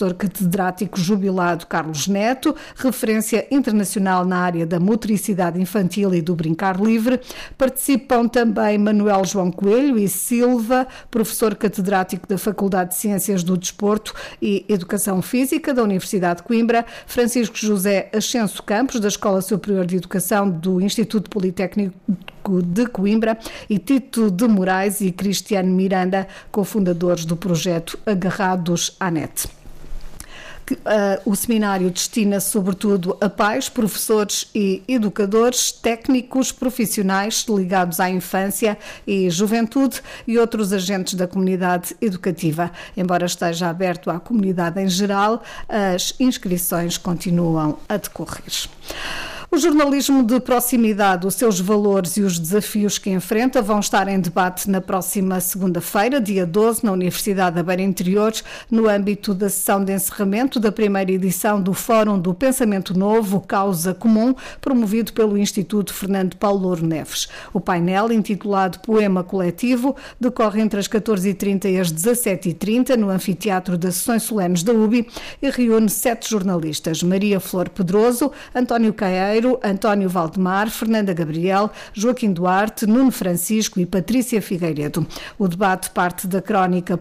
professor catedrático jubilado Carlos Neto, referência internacional na área da motricidade infantil e do brincar livre. Participam também Manuel João Coelho e Silva, professor catedrático da Faculdade de Ciências do Desporto e Educação Física da Universidade de Coimbra, Francisco José Ascenso Campos, da Escola Superior de Educação do Instituto Politécnico de Coimbra, e Tito de Moraes e Cristiano Miranda, cofundadores do projeto Agarrados à Net. O seminário destina-se sobretudo a pais, professores e educadores, técnicos, profissionais ligados à infância e juventude e outros agentes da comunidade educativa. Embora esteja aberto à comunidade em geral, as inscrições continuam a decorrer. O jornalismo de proximidade, os seus valores e os desafios que enfrenta vão estar em debate na próxima segunda-feira, dia 12, na Universidade da Beira Interior, no âmbito da sessão de encerramento da primeira edição do Fórum do Pensamento Novo, Causa Comum, promovido pelo Instituto Fernando Paulo Neves. O painel, intitulado Poema Coletivo, decorre entre as 14h30 e as 17h30 no Anfiteatro das Sessões Solenes da UBI e reúne 7 jornalistas: Maria Flor Pedroso, António Caeiro, António Valdemar, Fernanda Gabriel, Joaquim Duarte, Nuno Francisco e Patrícia Figueiredo. O debate parte da crónica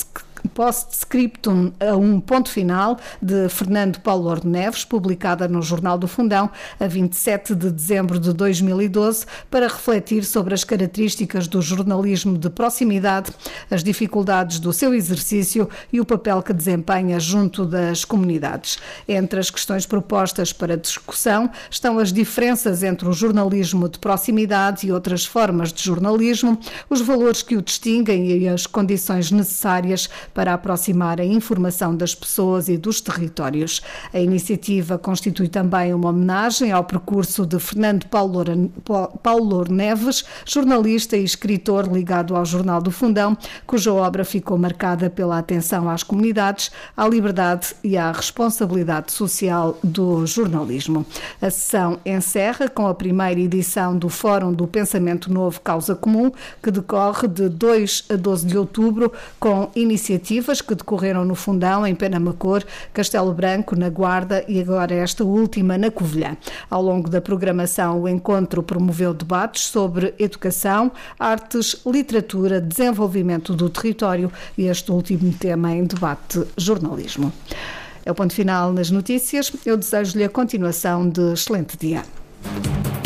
Post-Scriptum a um ponto final de Fernando Paulo Neves, publicada no Jornal do Fundão a 27 de dezembro de 2012, para refletir sobre as características do jornalismo de proximidade, as dificuldades do seu exercício e o papel que desempenha junto das comunidades. Entre as questões propostas para discussão estão as diferenças entre o jornalismo de proximidade e outras formas de jornalismo, os valores que o distinguem e as condições necessárias para aproximar a informação das pessoas e dos territórios. A iniciativa constitui também uma homenagem ao percurso de Fernando Paulo Neves, jornalista e escritor ligado ao Jornal do Fundão, cuja obra ficou marcada pela atenção às comunidades, à liberdade e à responsabilidade social do jornalismo. A sessão encerra com a primeira edição do Fórum do Pensamento Novo, Causa Comum, que decorre de 2 a 12 de outubro, com iniciativas que decorreram no Fundão, em Penamacor, Castelo Branco, na Guarda e agora esta última na Covilhã. Ao longo da programação, o encontro promoveu debates sobre educação, artes, literatura, desenvolvimento do território e este último tema em debate, jornalismo. É o ponto final nas notícias. Eu desejo-lhe a continuação de excelente dia.